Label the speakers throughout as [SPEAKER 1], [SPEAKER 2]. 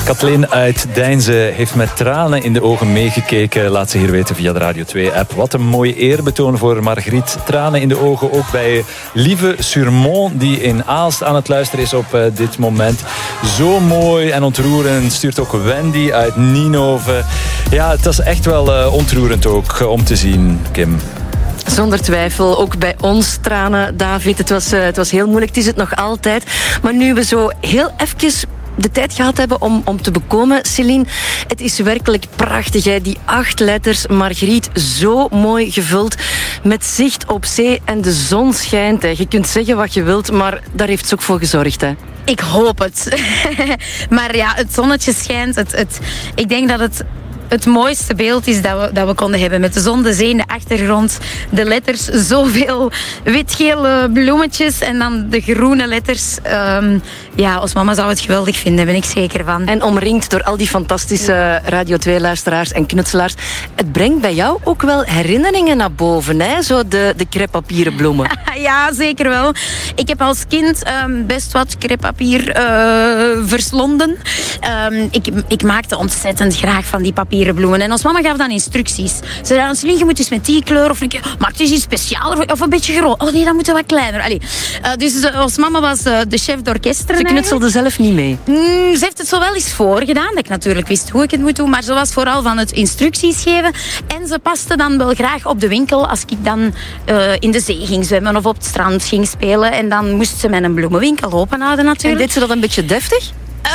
[SPEAKER 1] Kathleen uit Deinze heeft met tranen in de ogen meegekeken. Laat ze hier weten via de Radio 2-app. Wat een mooi eerbetoon voor Margriet. Tranen in de ogen ook bij Lieve Surmont, die in Aalst aan het luisteren is op dit moment. Zo mooi en ontroerend stuurt ook Wendy uit Nienhoven. Ja, het was echt wel ontroerend ook om te zien, Kim.
[SPEAKER 2] Zonder twijfel, ook bij ons tranen, David. Het was heel moeilijk, het is het nog altijd. Maar nu we zo heel even de tijd gehad hebben om te bekomen, Céline, het is werkelijk prachtig, hè? Die 8 letters, Margriet, zo mooi gevuld, met zicht op zee en de zon schijnt. Hè? Je kunt zeggen wat je wilt, maar daar heeft ze ook voor gezorgd, hè?
[SPEAKER 3] Ik hoop het. Maar ja, het zonnetje schijnt. Ik denk dat het mooiste beeld is dat we konden hebben. Met de zon, de zee in de achtergrond. De letters, zoveel wit-gele bloemetjes. En dan de groene letters. Ja, ons mama zou het geweldig vinden, daar ben ik zeker van.
[SPEAKER 2] En omringd door al die fantastische Radio 2-luisteraars en knutselaars. Het brengt bij jou ook wel herinneringen naar boven, hè? Zo de crêpepapieren bloemen.
[SPEAKER 3] Ja, zeker wel. Ik heb als kind best wat crêpepapier verslonden. Ik maakte ontzettend graag van die papieren bloemen. En ons mama gaf dan instructies. Ze zei, Celine, je moet eens met die kleur of maak eens iets specialer of een beetje groot. Oh nee, dat moet wat kleiner. Allee. Dus ons mama was de chef d'orchestre.
[SPEAKER 2] Ze knutselde zelf niet mee?
[SPEAKER 3] Ze heeft het zo wel eens voorgedaan, dat ik natuurlijk wist hoe ik het moet doen, maar ze was vooral van het instructies geven. En ze paste dan wel graag op de winkel als ik dan in de zee ging zwemmen of op het strand ging spelen. En dan moest ze mijn bloemenwinkel openhouden natuurlijk.
[SPEAKER 2] En deed ze dat een beetje deftig?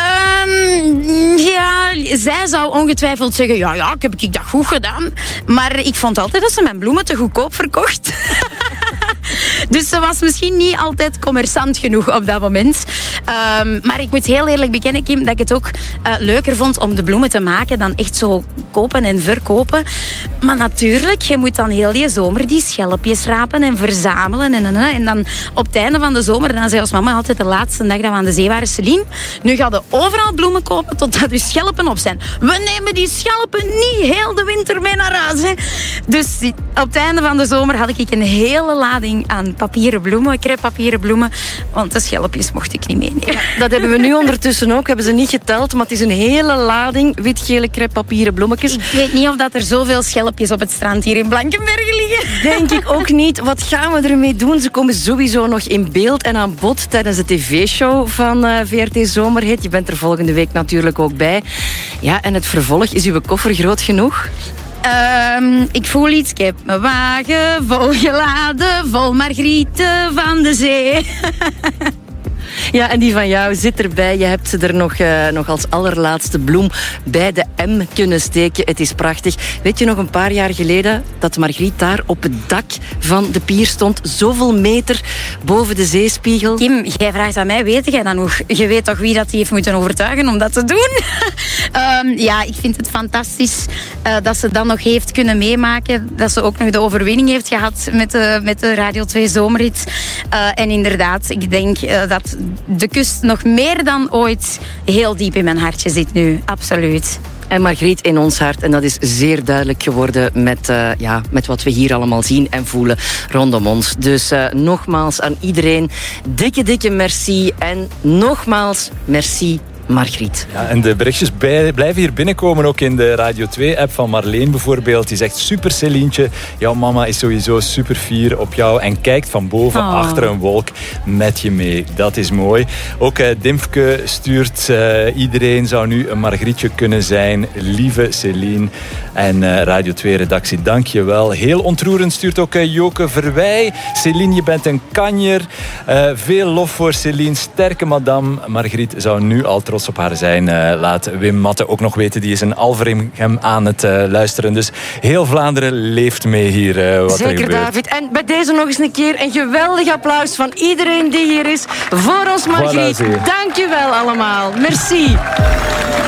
[SPEAKER 3] Ja, zij zou ongetwijfeld zeggen, ja, heb ik dat goed gedaan. Maar ik vond altijd dat ze mijn bloemen te goedkoop verkocht. Dus ze was misschien niet altijd commerçant genoeg op dat moment. Maar ik moet heel eerlijk bekennen, Kim, dat ik het ook leuker vond om de bloemen te maken dan echt zo kopen en verkopen. Maar natuurlijk, je moet dan heel die zomer die schelpjes rapen en verzamelen. En dan op het einde van de zomer, dan zei ons mama altijd de laatste dag dat we aan de zee waren, Celine, nu gaan we overal bloemen kopen totdat de schelpen op zijn. We nemen die schelpen niet heel de winter mee naar huis. Hè. Dus op het einde van de zomer had ik een hele lading aan papieren bloemen, crêpepapieren bloemen, want de schelpjes mocht ik niet meenemen.
[SPEAKER 2] Dat hebben we nu ondertussen ook, hebben ze niet geteld, maar het is een hele lading wit-gele crêpepapieren bloemetjes.
[SPEAKER 3] Ik weet niet of dat er zoveel schelpjes op het strand hier in Blankenberge liggen.
[SPEAKER 2] Denk ik ook niet. Wat gaan we ermee doen? Ze komen sowieso nog in beeld en aan bod tijdens de tv-show van VRT Zomerhit. Je bent er volgende week natuurlijk ook bij. Ja, en het vervolg, is uw koffer groot genoeg?
[SPEAKER 3] Ik voel iets, ik heb mijn wagen vol geladen, vol Margrieten van de zee.
[SPEAKER 2] Ja, en die van jou zit erbij. Je hebt ze er nog als allerlaatste bloem bij de M kunnen steken. Het is prachtig. Weet je nog een paar jaar geleden dat Margriet daar op het dak van de pier stond? Zoveel meter boven de zeespiegel.
[SPEAKER 3] Kim, jij vraagt aan mij, weet jij dan nog? Je weet toch wie dat die heeft moeten overtuigen om dat te doen? Ja, ik vind het fantastisch dat ze dat nog heeft kunnen meemaken. Dat ze ook nog de overwinning heeft gehad met de Radio 2 Zomerhit. En inderdaad, ik denk dat de kust nog meer dan ooit heel diep in mijn hartje zit nu. Absoluut.
[SPEAKER 2] En Margriet in ons hart. En dat is zeer duidelijk geworden met wat we hier allemaal zien en voelen rondom ons. Dus nogmaals aan iedereen, dikke merci. En nogmaals, merci Margriet.
[SPEAKER 1] Ja, en de berichtjes blijven hier binnenkomen, ook in de Radio 2-app van Marleen bijvoorbeeld. Die zegt, super Celientje, jouw mama is sowieso super fier op jou en kijkt van boven achter een wolk met je mee. Dat is mooi. Ook Dimfke stuurt, iedereen zou nu een Margrietje kunnen zijn. Lieve Celine. En Radio 2-redactie, dank je wel. Heel ontroerend stuurt ook Joke Verwij. Celine, je bent een kanjer. Veel lof voor Celine. Sterke madame. Margriet zou nu al trots op haar zijn. Laat Wim Matte ook nog weten. Die is in Alveringhem aan het luisteren. Dus heel Vlaanderen leeft mee hier wat
[SPEAKER 2] zeker,
[SPEAKER 1] er gebeurt.
[SPEAKER 2] Zeker, David. En bij deze nog eens een keer een geweldig applaus van iedereen die hier is voor ons Margriet.
[SPEAKER 1] Voilà,
[SPEAKER 2] dank je wel allemaal. Merci.